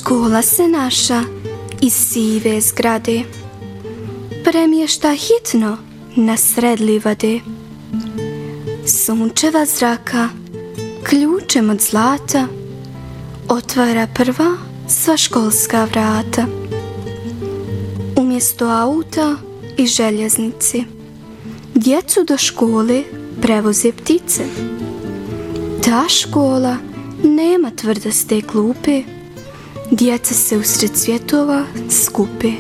Škola se naša iz sive zgrade premješta hitno na sred livade. Sunčeva zraka ključem od zlata otvara prva sva školska vrata. Umjesto auta i željeznici djecu do škole prevoze ptice. Ta škola nema tvrdaste klupe, djeca se usred svjetova skupe.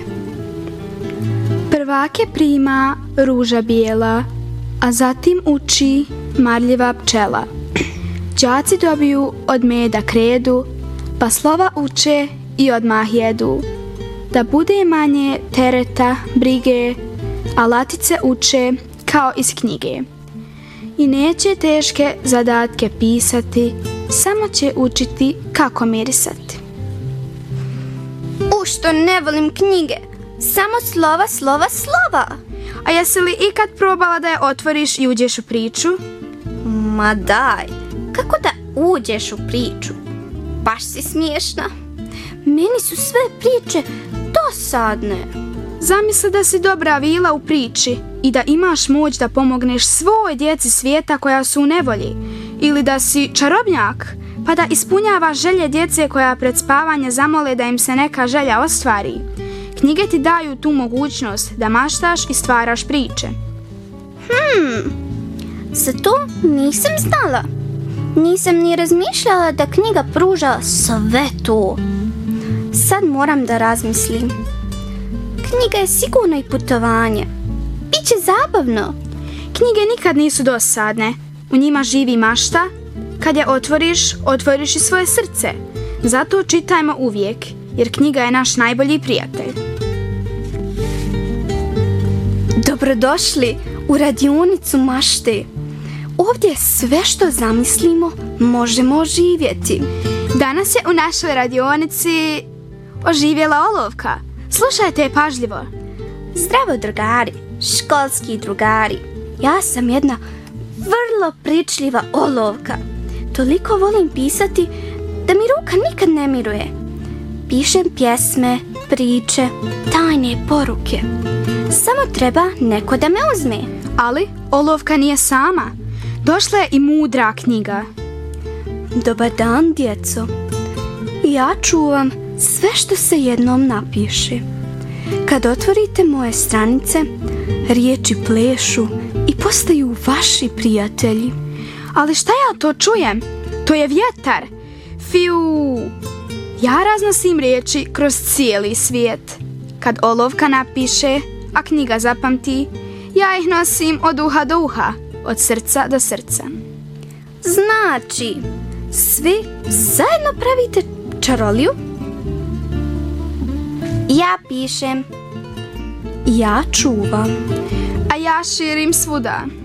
Prvake prima ruža bijela, a zatim uči marljiva pčela. Đaci dobiju od meda kredu, pa slova uče i odmah jedu. Da bude manje tereta, brige, a latice uče kao iz knjige. I neće teške zadatke pisati, samo će učiti kako mirisati. Što ne volim knjige, samo slova, slova, slova. A jesi li ikad probala da je otvoriš i uđeš u priču? Ma daj, kako da uđeš u priču? Baš si smiješna. Meni su sve priče dosadne. Zamisli da si dobra vila u priči i da imaš moć da pomogneš svoj djeci svijeta koja su u nevolji. Ili da si čarobnjak, pa da ispunjavaš želje djece koja pred spavanje zamole da im se neka želja ostvari. Knjige ti daju tu mogućnost da maštaš i stvaraš priče. Za to nisam znala. Nisam ni razmišljala da knjiga pruža sve to. Sad moram da razmislim. Knjiga je sigurno i putovanje. Biće zabavno. Knjige nikad nisu dosadne. U njima živi mašta. Kad je otvoriš, otvoriš i svoje srce. Zato čitajmo uvijek, jer knjiga je naš najbolji prijatelj. Dobrodošli u radionicu mašte. Ovdje sve što zamislimo možemo oživjeti. Danas je u našoj radionici oživjela olovka. Slušajte je pažljivo. Zdravo drugari, školski drugari. Ja sam jedna vrlo pričljiva olovka. Toliko volim pisati da mi ruka nikad ne miruje. Pišem pjesme, priče, tajne poruke. Samo treba neko da me uzme. Ali olovka nije sama. Došla je i mudra knjiga. Dobar dan, djeco. Ja čuvam sve što se jednom napiše. Kad otvorite moje stranice, riječi plešu i postaju vaši prijatelji. Ali šta ja to čujem? To je vjetar. Fiu! Ja raznosim riječi kroz cijeli svijet. Kad olovka napiše, a knjiga zapamti, ja ih nosim od uha do uha, od srca do srca. Znači, svi zajedno pravite čaroliju? Ja pišem. Ja čuvam. A ja širim svuda.